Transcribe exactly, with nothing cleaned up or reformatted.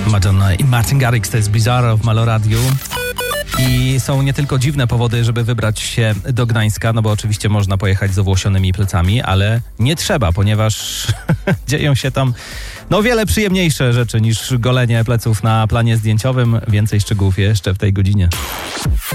Madonna i Martin Garrix, to jest Bizarre w Maloradiu. I są nie tylko dziwne powody, żeby wybrać się do Gdańska, no bo oczywiście można pojechać z owłosionymi plecami, ale nie trzeba, ponieważ dzieją się tam no wiele przyjemniejsze rzeczy niż golenie pleców na planie zdjęciowym. Więcej szczegółów jeszcze w tej godzinie.